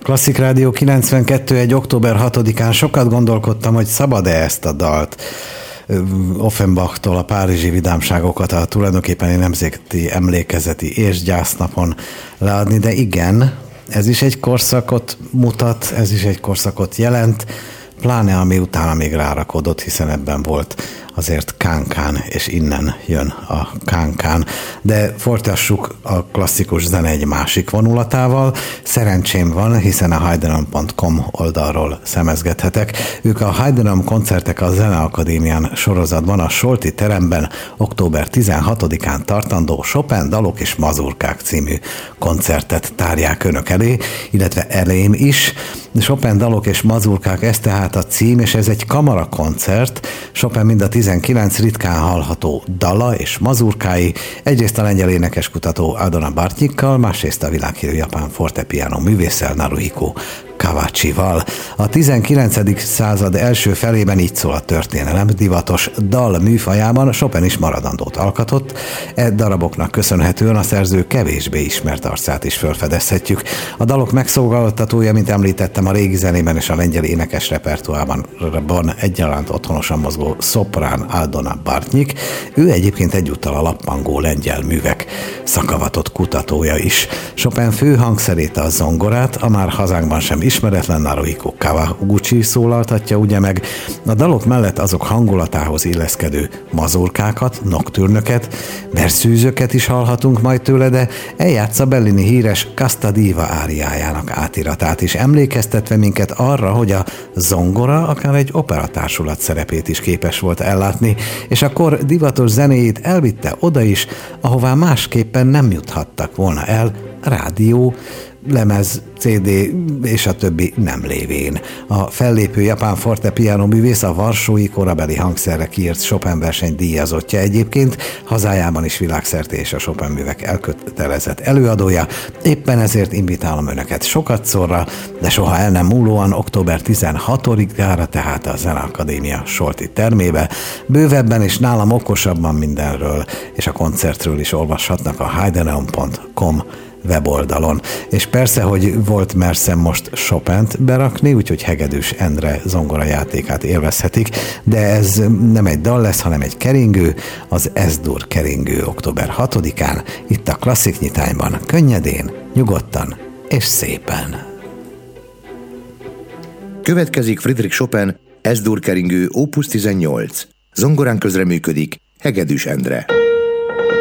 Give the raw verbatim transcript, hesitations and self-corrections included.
Klasszik Rádió kilencvenkettő egy október hatodikán sokat gondolkodtam, hogy szabad-e ezt a dalt Offenbachtól a párizsi vidámságokat a tulajdonképpen nemzeti emlékezeti és gyásznapon leadni, de igen, ez is egy korszakot mutat, ez is egy korszakot jelent, pláne ami utána még rárakodott, hiszen ebben volt azért kánkán, és innen jön a kánkán. De folytassuk a klasszikus zene egy másik vonulatával. Szerencsém van, hiszen a Heidenheim pont com oldalról szemezgethetek. Ők a Heidenheim koncertek a Zeneakadémián sorozatban a Solti teremben október tizenhatodikán tartandó Chopin dalok és mazurkák című koncertet tárják önök elé, illetve elém is. Chopin dalok és mazurkák, ez tehát a cím, és ez egy kamarakoncert. Chopin mind a tizenkilenc ritkán hallható dala és mazurkái, egyrészt a lengyel énekeskutató Aldona Bartnyikkal, másrészt a világhírű japán fortepiano művésszel Naruhiko Kawachival. A tizenkilencedik század első felében így szól a történelem, divatos dal műfajában Chopin is maradandót alkotott. E daraboknak köszönhetően a szerző kevésbé ismert arcát is felfedezhetjük. A dalok megszólaltatója, mint említettem, a régi zenében és a lengyel énekes repertoárban egyaránt otthonosan mozgó szoprán Aldona Bartnyik. Ő egyébként egyúttal a lappangó lengyel művek szakavatott kutatója is. Chopin fő hangszerét, a zongorát, a már hazánkban sem ismeretlen Naruhiko Kawaguchi szólaltatja ugye meg. A dalok mellett azok hangulatához illeszkedő mazurkákat, noktürnöket, verszűzöket is hallhatunk majd tőle, de eljátsza Bellini híres Casta Diva áriájának átiratát is, emlékeztetve minket arra, hogy a zongora akár egy operatársulat szerepét is képes volt ellátni, és akkor divatos zenéjét elvitte oda is, ahová másképpen nem juthattak volna el, rádió, lemez, cé dé és a többi nem lévén. A fellépő japán fortepiano művész a varsói korabeli hangszerre kiírt Chopin verseny díjazottja, egyébként hazájában is világszerte és a Chopin művek elkötelezett előadója. Éppen ezért invitálom önöket sokatszorra, de soha el nem múlóan október tizenhatodikára, tehát a Zeneakadémia Solti termébe. Bővebben és nálam okosabban mindenről és a koncertről is olvashatnak a Heidenheim pont com weboldalon. És persze, hogy volt merszem most Chopint berakni, úgyhogy Hegedűs Endre zongorajátékát élvezhetik, de ez nem egy dal lesz, hanem egy keringő, az Es-dur keringő október hatodikán, itt a Klasszik Nyitányban, könnyedén, nyugodtan és szépen. Következik Friedrich Chopin Es-dur keringő opus tizennyolc. Zongorán közreműködik Hegedűs Endre.